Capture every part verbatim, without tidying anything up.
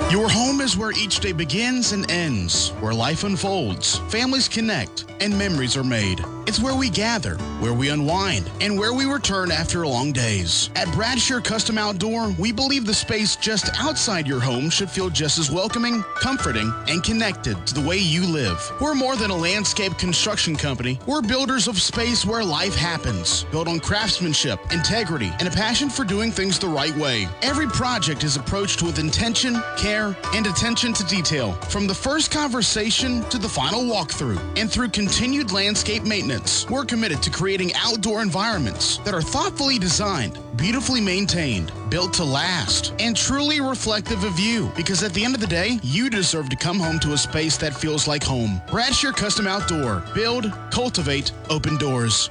Your home is where each day begins and ends, where life unfolds, families connect, and memories are made. It's where we gather, where we unwind, and where we return after long days. At Bradshaw Custom Outdoor, we believe the space just outside your home should feel just as welcoming, comforting, and connected to the way you live. We're more than a landscape construction company. We're builders of space where life happens, built on craftsmanship, integrity, and a passion for doing things the right way. Every project is approached with intention, care, and attention to detail, from the first conversation to the final walkthrough. And through continued landscape maintenance, we're committed to creating outdoor environments that are thoughtfully designed, beautifully maintained, built to last, and truly reflective of you. Because at the end of the day, you deserve to come home to a space that feels like home. Bradshaw Custom Outdoor. Build, cultivate, open doors.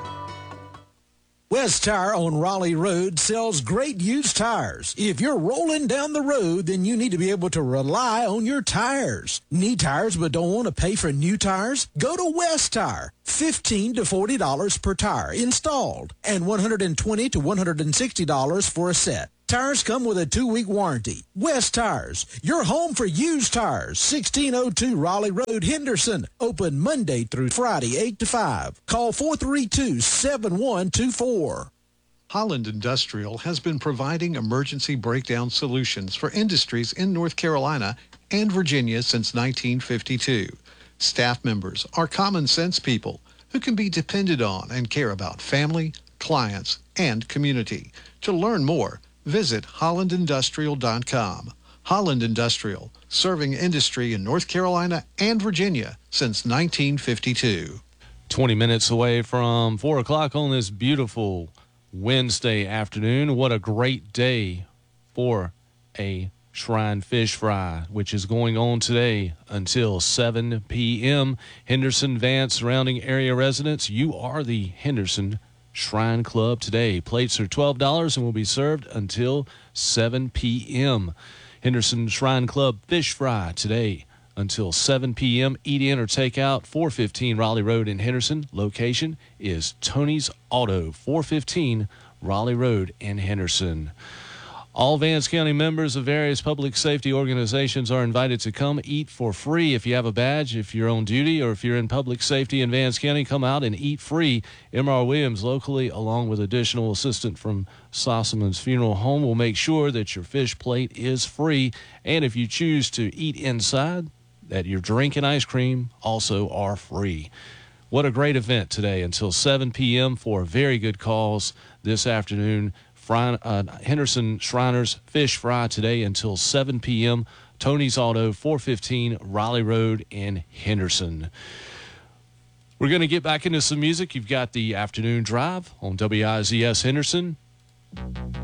West Tire on Raleigh Road sells great used tires. If you're rolling down the road, then you need to be able to rely on your tires. Need tires but don't want to pay for new tires? Go to West Tire. fifteen to forty dollars per tire installed and one hundred twenty to one hundred sixty dollars for a set. Tires come with a two-week warranty. West Tires, your home for used tires. sixteen oh two Raleigh Road, Henderson. Open Monday through Friday, eight to five. Call four three two, seven one two four. Holland Industrial has been providing emergency breakdown solutions for industries in North Carolina and Virginia since nineteen fifty-two. Staff members are common sense people who can be depended on and care about family, clients, and community. To learn more, visit holland industrial dot com. Holland Industrial, serving industry in North Carolina and Virginia since nineteen fifty-two. twenty minutes away from four o'clock on this beautiful Wednesday afternoon. What a great day for a Shrine Fish Fry, which is going on today until seven p.m. Henderson, Vance, surrounding area residents, you are the Henderson Shrine Club today. Plates are twelve dollars and will be served until seven p.m. Henderson Shrine Club Fish Fry today until seven p.m. Eat in or take out, four fifteen Raleigh Road in Henderson. Location is Tony's Auto, four fifteen Raleigh Road in Henderson. All Vance County members of various public safety organizations are invited to come eat for free. If you have a badge, if you're on duty, or if you're in public safety in Vance County, come out and eat free. M R Williams locally, along with additional assistant from Sossaman's Funeral Home, will make sure that your fish plate is free. And if you choose to eat inside, that your drink and ice cream also are free. What a great event today until seven p.m. for a very good cause this afternoon. Fry, uh, Henderson Shriners Fish Fry today until seven p.m. Tony's Auto, four fifteen Raleigh Road in Henderson. We're going to get back into some music. You've got the afternoon drive on W I Z S Henderson.